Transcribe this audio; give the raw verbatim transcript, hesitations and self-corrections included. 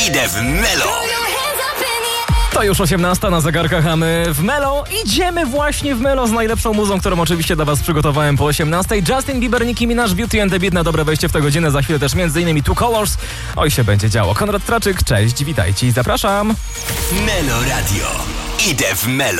Idę w Melo. To już osiemnasta na zegarkach, a my w Melo idziemy właśnie w Melo z najlepszą muzą, którą oczywiście dla was przygotowałem po osiemnastej. Justin Bieber, Nicki Minaj, Beauty and the Beat na dobre wejście w tę godzinę. Za chwilę też między innymi Two Colors. Oj, się będzie działo. Konrad Traczyk, cześć, witajcie i zapraszam. Melo Radio. Idę w Melo.